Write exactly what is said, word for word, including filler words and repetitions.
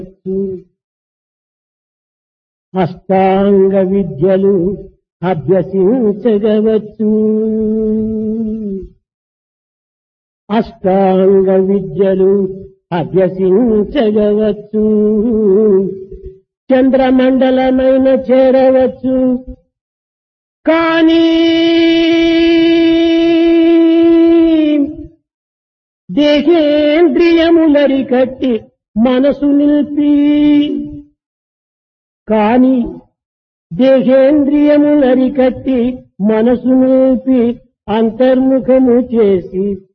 అష్టాంగ విద్యలు అభ్యసించగవచ్చు. అష్టాంగ విద్యలు అభ్యసించగవచ్చు. చంద్రమండలమైన చేరవచ్చు. కానీ దేహేంద్రియములరికట్టి మనసు నిలిపి కానీ దేహేంద్రియములరికట్టి మనసు నిలిపి అంతర్ముఖము చేసి